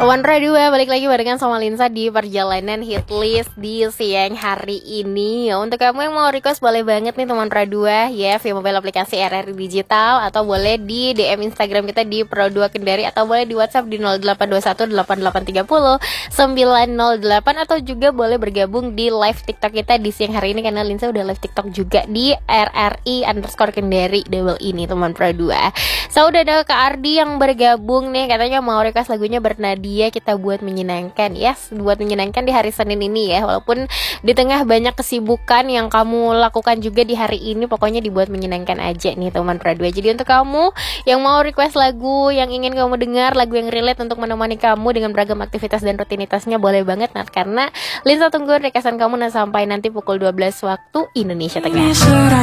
Teman Radio balik lagi barengan sama Linsa di perjalanan hitlist di siang hari ini. Untuk kamu yang mau request boleh banget nih teman Radio ya, via mobile aplikasi RRI Digital, atau boleh di DM Instagram kita di Pro2 Kendari, atau boleh di WhatsApp di 08218830 908, atau juga boleh bergabung di live TikTok kita di siang hari ini, karena Linsa udah live TikTok juga di RRI_Kendari double ini teman Pro2. So udah ada Kak Ardi yang bergabung nih, katanya mau request lagunya Bernadia, kita buat menyenangkan. Yes, buat menyenangkan di hari Senin ini ya. Walaupun di tengah banyak kesibukan yang kamu lakukan juga di hari ini, pokoknya dibuat menyenangkan aja nih teman Pro2. Jadi untuk kamu yang mau request lagu yang ingin kamu dengar, lagu yang relate untuk menemani kamu dengan beragam aktivitas dan rutinitasnya, boleh banget Nat, karena Linsa tunggu requestan kamu sampai nanti pukul 12 waktu Indonesia Tengah.